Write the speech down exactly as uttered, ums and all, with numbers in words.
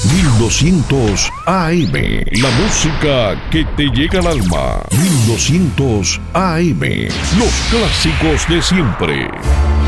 mil doscientos A M. La música que te llega al alma. mil doscientos A M. Los clásicos de siempre.